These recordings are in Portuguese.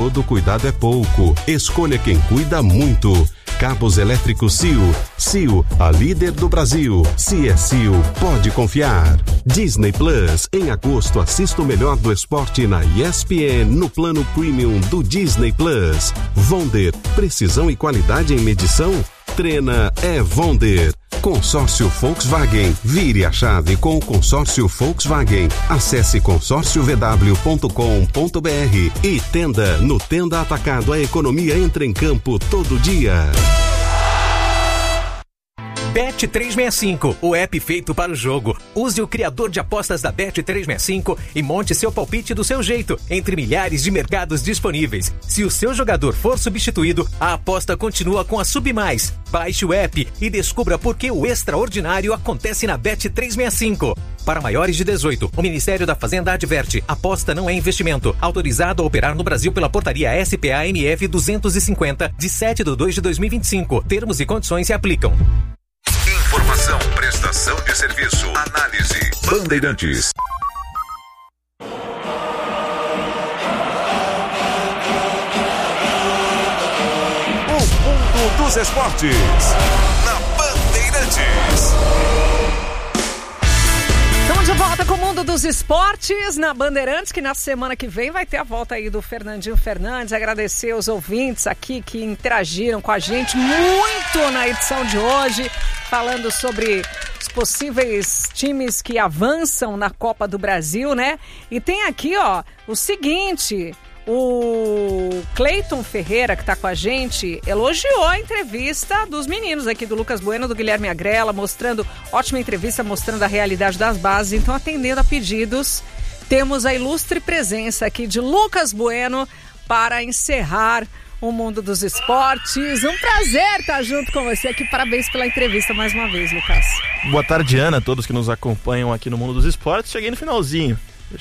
todo cuidado é pouco. Escolha quem cuida muito. Cabos elétricos Sil. Sil, a líder do Brasil. Se é Sil, pode confiar. Disney Plus. Em agosto, assista o melhor do esporte na ESPN no plano premium do Disney Plus. Wonder. Precisão e qualidade em medição? Treina é Wonder. Consórcio Volkswagen. Vire a chave com o consórcio Volkswagen. Acesse consórciovw.com.br e Tenda. No Tenda Atacado, a economia entra em campo todo dia. Bet365, o app feito para o jogo. Use o criador de apostas da Bet365 e monte seu palpite do seu jeito, entre milhares de mercados disponíveis. Se o seu jogador for substituído, a aposta continua com a Submais. Baixe o app e descubra por que o extraordinário acontece na Bet365. Para maiores de 18, o Ministério da Fazenda adverte: aposta não é investimento. Autorizado a operar no Brasil pela portaria SPA-MF 250, de 7/2/2025. Termos e condições se aplicam. Informação, prestação de serviço, análise. Bandeirantes. O mundo dos esportes. Na Bandeirantes. Estamos de volta com o mundo dos esportes na Bandeirantes, que na semana que vem vai ter a volta aí do Fernandinho Fernandes. Agradecer os ouvintes aqui que interagiram com a gente muito na edição de hoje, falando sobre os possíveis times que avançam na Copa do Brasil, né? E tem aqui, ó, o seguinte: o Cleiton Ferreira, que tá com a gente, elogiou a entrevista dos meninos aqui, do Lucas Bueno, do Guilherme Agrela, mostrando, ótima entrevista, mostrando a realidade das bases. Então, atendendo a pedidos, temos a ilustre presença aqui de Lucas Bueno para encerrar o mundo dos esportes. Um prazer estar junto com você aqui. Parabéns pela entrevista mais uma vez, Lucas. Boa tarde, Ana, a todos que nos acompanham aqui no mundo dos esportes. Cheguei no finalzinho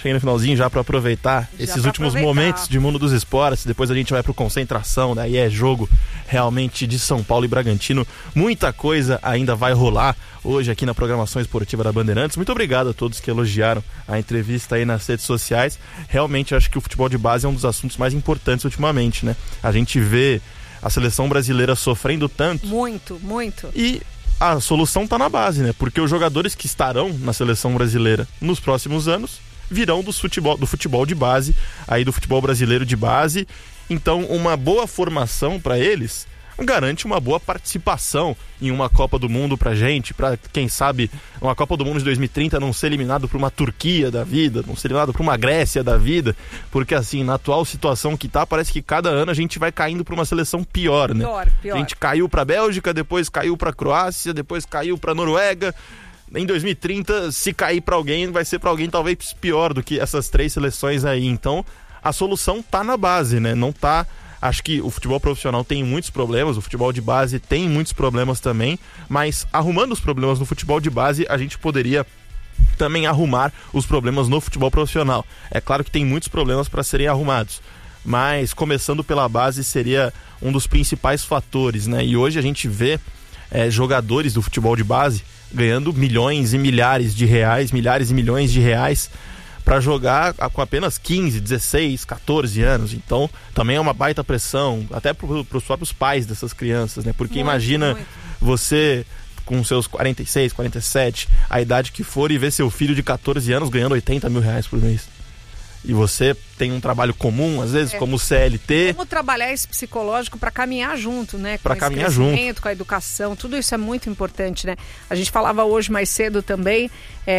já para aproveitar esses últimos momentos de mundo dos esportes. Depois a gente vai pro concentração, daí é jogo realmente de São Paulo e Bragantino. Muita coisa ainda vai rolar hoje aqui na programação esportiva da Bandeirantes. Muito obrigado a todos que elogiaram a entrevista aí nas redes sociais. Realmente acho que o futebol de base é um dos assuntos mais importantes ultimamente, né? A gente vê a seleção brasileira sofrendo tanto. Muito. E a solução tá na base, né? Porque os jogadores que estarão na seleção brasileira nos próximos anos virão do futebol de base, aí do futebol brasileiro de base. Então, uma boa formação para eles garante uma boa participação em uma Copa do Mundo pra gente, pra quem sabe uma Copa do Mundo de 2030 não ser eliminado por uma Turquia da vida, não ser eliminado por uma Grécia da vida, porque assim, na atual situação que tá, parece que cada ano a gente vai caindo pra uma seleção pior, né? Pior. A gente caiu pra Bélgica, depois caiu pra Croácia, depois caiu pra Noruega. Em 2030, se cair pra alguém, vai ser pra alguém talvez pior do que essas três seleções aí. Então, a solução tá na base, né? Não tá... Acho que o futebol profissional tem muitos problemas, o futebol de base tem muitos problemas também, mas arrumando os problemas no futebol de base, a gente poderia também arrumar os problemas no futebol profissional. É claro que tem muitos problemas para serem arrumados, mas começando pela base seria um dos principais fatores, né? E hoje a gente vê jogadores do futebol de base ganhando milhões e milhares de reais, milhares e milhões de reais para jogar com apenas 15, 16, 14 anos. Então também é uma baita pressão, até para os próprios pais dessas crianças, né? Porque imagina você com seus 46, 47, a idade que for, e ver seu filho de 14 anos ganhando 80 mil reais por mês. E você tem um trabalho comum, às vezes, como CLT. Como trabalhar esse psicológico para caminhar junto, né? Para caminhar junto. Com a educação, tudo isso é muito importante, né? A gente falava hoje mais cedo também,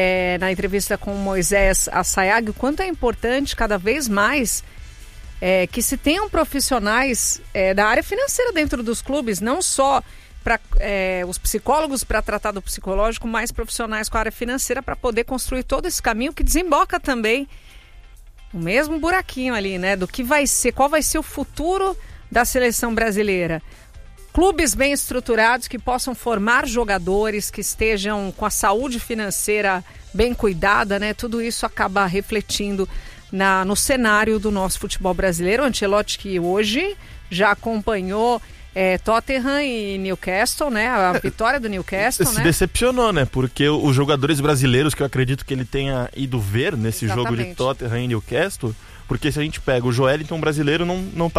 na entrevista com o Moisés Assayag, o quanto é importante cada vez mais que se tenham profissionais da área financeira dentro dos clubes, não só para os psicólogos para tratar do psicológico, mas profissionais com a área financeira para poder construir todo esse caminho que desemboca também o mesmo buraquinho ali, né? Do que vai ser, qual vai ser o futuro da seleção brasileira. Clubes bem estruturados que possam formar jogadores, que estejam com a saúde financeira bem cuidada, né? Tudo isso acaba refletindo no cenário do nosso futebol brasileiro. O Ancelotti, que hoje já acompanhou Tottenham e Newcastle, né? A vitória do Newcastle, se decepcionou, né? Porque os jogadores brasileiros que eu acredito que ele tenha ido ver nesse jogo de Tottenham e Newcastle, porque se a gente pega o Joelinton brasileiro, não tá